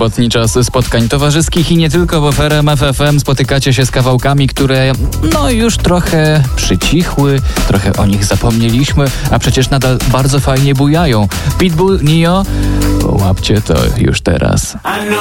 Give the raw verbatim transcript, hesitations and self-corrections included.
Sobotni czas spotkań towarzyskich i nie tylko, bo w R M F F M spotykacie się z kawałkami, które no już trochę przycichły, trochę o nich zapomnieliśmy, a przecież nadal bardzo fajnie bujają. Pitbull, Nio, łapcie to już teraz.